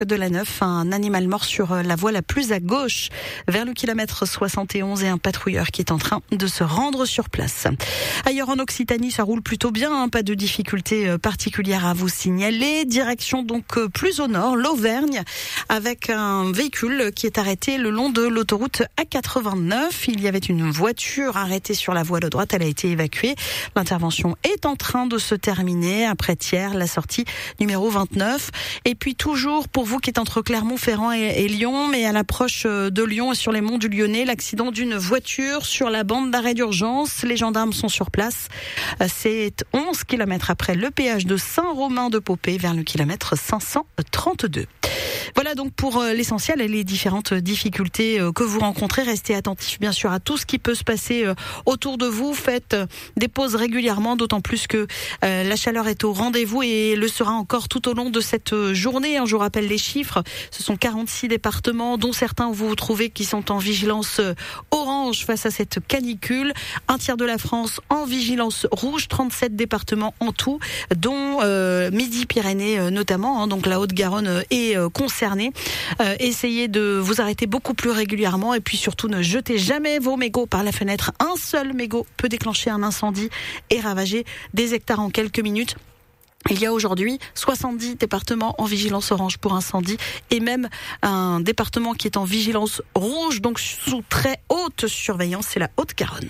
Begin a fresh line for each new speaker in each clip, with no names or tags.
de la Neuf, un animal mort sur la voie la plus à gauche vers le kilomètre 71 et un patrouilleur qui est en train de se rendre sur place. Ailleurs en Occitanie, ça roule plutôt bien, pas de difficultés particulières à vous signaler. Direction donc plus au nord, l'Auvergne, avec un véhicule qui est arrêté le long de l'autoroute A89. Il y avait une voiture arrêtée sur la voie de droite, elle a été évacuée. L'intervention est en train de se terminer après Thiers, la sortie numéro 29. Et puis toujours pour vous qui êtes entre Clermont-Ferrand et Lyon, mais à l'approche de Lyon et sur les monts du Lyonnais, l'accident d'une voiture sur la bande d'arrêt d'urgence. Les gendarmes sont sur place. C'est 11 km après le péage de Saint-Romain-de-Popé vers le kilomètre 532. Voilà donc pour l'essentiel et les différentes difficultés que vous rencontrez. Restez attentifs bien sûr à tout ce qui peut se passer autour de vous. Faites des pauses régulièrement, d'autant plus que la chaleur est au rendez-vous et le sera encore tout au long de cette journée. Je vous rappelle les chiffres. Ce sont 46 départements, dont certains où vous vous trouvez qui sont en vigilance orange face à cette canicule. Un tiers de la France en vigilance rouge, 37 départements en tout, dont Midi-Pyrénées notamment. Donc la Haute-Garonne est concernée. Essayez de vous arrêter beaucoup plus régulièrement et puis surtout ne jetez jamais vos mégots par la fenêtre. Un seul mégot peut déclencher un incendie et ravager des hectares en quelques minutes. Il y a aujourd'hui 70 départements en vigilance orange pour incendie et même un département qui est en vigilance rouge, donc sous très haute surveillance, c'est la Haute-Garonne.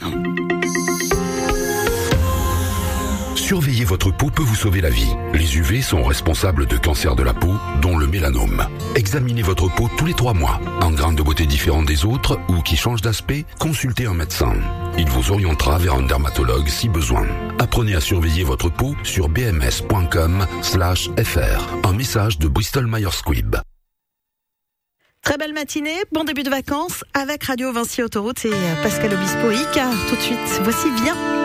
Surveiller votre peau peut vous sauver la vie. Les UV sont responsables de cancers de la peau, dont le mélanome. Examinez votre peau tous les 3 mois. Un grain de beauté différent des autres ou qui change d'aspect, consultez un médecin. Il vous orientera vers un dermatologue si besoin. Apprenez à surveiller votre peau sur bms.com/fr. Un message de Bristol Myers Squibb.
Très belle matinée, bon début de vacances avec Radio Vinci Autoroute et Pascal Obispo Icare. Tout de suite, voici Viens.